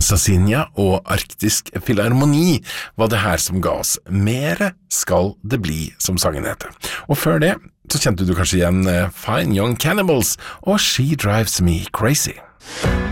Sassinia og Arktisk Filharmoni var det her som ga oss Mere skal det bli, som sangen heter. Og før det så kjente du kanskje igjen Fine Young Cannibals og She Drives Me Crazy.